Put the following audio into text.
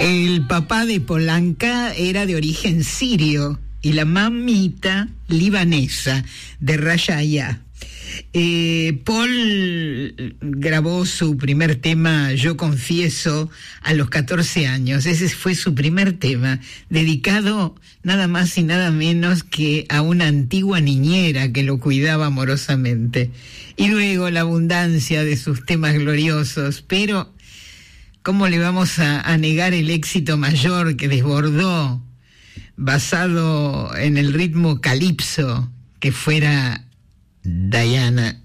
El papá de Polanca era de origen sirio y la mamita libanesa de Rashaya. Paul grabó su primer tema, Yo Confieso, a los 14 años. Ese fue su primer tema, dedicado nada más y nada menos que a una antigua niñera que lo cuidaba amorosamente. Y luego la abundancia de sus temas gloriosos, pero ¿cómo le vamos a negar el éxito mayor que desbordó, basado en el ritmo calipso, que fuera Diana